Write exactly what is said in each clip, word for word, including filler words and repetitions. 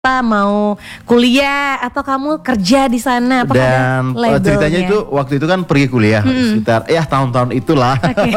mau kuliah atau kamu kerja di sana? Apakah Dan ada ceritanya itu waktu itu kan pergi kuliah hmm. sekitar ya tahun-tahun itulah. Oke.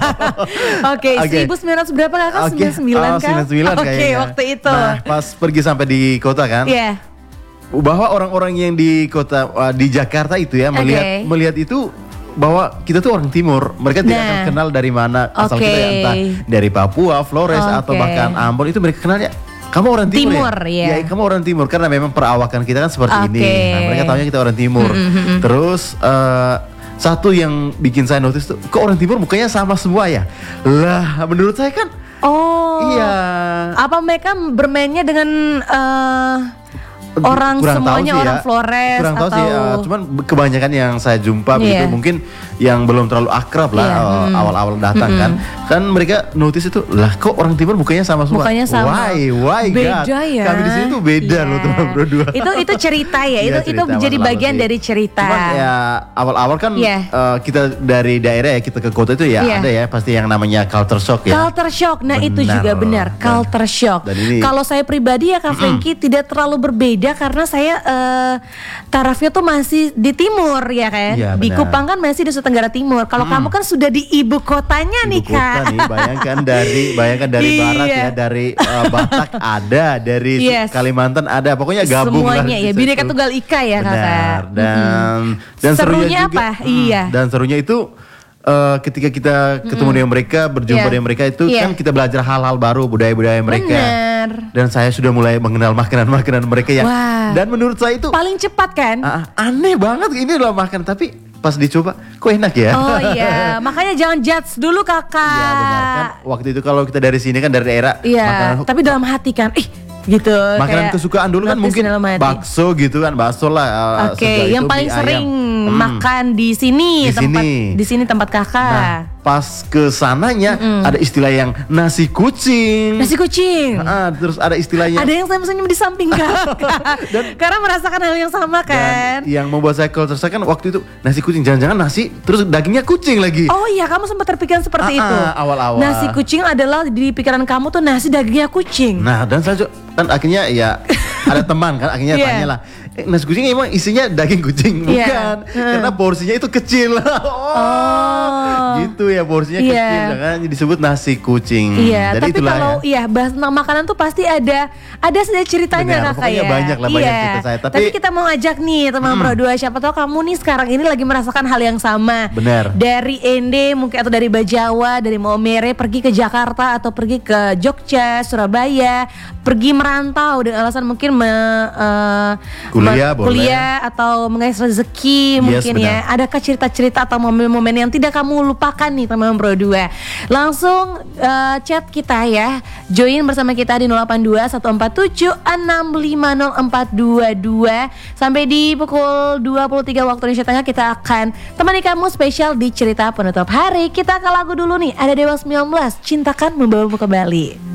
Oke, seribu sembilan ratus berapa kakak? Okay. sembilan puluh sembilan oh, kan? sembilan puluh sembilan Oke, kayaknya. waktu itu. Nah, pas pergi sampai di kota kan. Iya. Yeah. Bahwa orang-orang yang di kota uh, di Jakarta itu ya melihat okay. melihat itu bahwa kita tuh orang timur, mereka tidak nah. akan kenal dari mana asal okay. kita ya, entah dari Papua, Flores okay. atau bahkan Ambon, itu mereka kenalnya kamu orang timur, timur ya? ya? Ya kamu orang timur karena memang perawakan kita kan seperti okay. ini. Nah, mereka tahunya kita orang timur. Mm-hmm. Terus uh, satu yang bikin saya notice tuh, kok orang timur mukanya sama semua ya? Lah, menurut saya kan. Oh. Iya. Apa mereka bermainnya dengan uh, orang kurang semuanya tahu sih orang ya. Flores kurang tahu atau sih ya. Cuman kebanyakan yang saya jumpa yeah. begitu mungkin yang belum terlalu akrab lah yeah. uh, hmm. awal-awal datang mm-hmm. kan kan mereka notice itu lah kok orang timur mukanya sama semua. Mukanya sama. Why why beda God? Ya. Kami di sini tuh beda yeah. loh teman berdua. Itu itu cerita ya. itu ya, itu menjadi bagian sih. Dari cerita. Cuman ya awal-awal kan yeah. uh, kita dari daerah ya kita ke kota itu ya yeah. ada ya pasti yang namanya culture shock ya. Culture shock. Nah, benar. Itu juga benar. Culture shock. Kalau saya pribadi ya Kak Frankie tidak terlalu berbeda karena saya Uh, tarafnya tuh masih di timur ya kan, ya, di Kupang kan masih di Nusa Tenggara Timur. Kalau hmm. kamu kan sudah di ibu kotanya ibu nih kota Kak. Nih, bayangkan dari bayangkan dari barat ya, dari uh, Batak ada, dari yes. Kalimantan ada, pokoknya gabung semuanya lah, ya. Bineka Tunggal Ika ya Kak. Benar. Dan mm-hmm. dan serunya, serunya juga, apa? Hmm, iya. Dan serunya itu Uh, ketika kita ketemu mm-hmm. dengan mereka, berjumpa yeah. dengan mereka itu yeah. kan kita belajar hal-hal baru, budaya-budaya mereka. Bener. Dan saya sudah mulai mengenal makanan-makanan mereka yang Wah. dan menurut saya itu paling cepat kan? Uh, aneh banget ini loh makan, tapi pas dicoba kok enak ya. Oh iya, makanya jangan judge dulu kakak. Iya benar kan. Waktu itu kalau kita dari sini kan dari daerah. Iya. Makanan, tapi dalam hati kan, ih gitu. Makanan kesukaan dulu kan mungkin bakso gitu kan, bakso lah. Oke, okay. yang paling sering hmm. makan di sini, di tempat sini. di sini tempat kakak. Nah, pas ke sananya mm-mm. ada istilah yang nasi kucing. Nasi kucing. Nah, terus ada istilahnya. Ada yang saya senyum di samping kakak. dan, karena merasakan hal yang sama kan. Yang membuat saya culture shock kan waktu itu nasi kucing, jangan-jangan nasi terus dagingnya kucing lagi. Oh iya, kamu sempat terpikir seperti Ah-ah, itu. Awal-awal. Nasi kucing adalah di pikiran kamu tuh nasi dagingnya kucing. Nah, dan saya kan akhirnya ya ada teman kan akhirnya yeah. tanya lah, eh, nasi kucing emang isinya daging kucing? Bukan, yeah. hmm. karena porsinya itu kecil. oh, oh, gitu ya porsinya yeah. kecil, makanya disebut nasi kucing. Iya, tapi kalau ya. iya bahas tentang makanan tuh pasti ada ada saja ceritanya kakak ya. Banyak lah banyak iya. cerita saya. Tapi, tapi kita mau ajak nih teman Pro dua, siapa tahu kamu nih sekarang ini lagi merasakan hal yang sama. Benar. Dari Ende mungkin atau dari Bajawa, dari Maumere pergi ke Jakarta atau pergi ke Jogja, Surabaya, pergi merantau dengan alasan mungkin me, uh, kuliah, me, kuliah atau mengais rezeki yes, mungkin benar. Ya. Adakah cerita-cerita atau momen-momen yang tidak kamu lupakan nih teman Pro dua? Langsung uh, chat kita ya, join bersama kita di nol delapan dua satu empat tujuh enam lima nol empat dua dua. Sampai di pukul dua puluh tiga waktu Indonesia Tengah kita akan temani kamu spesial di cerita penutup hari. Kita ke lagu dulu nih, ada Dewa sembilan belas, Cintakan Membawamu Kembali.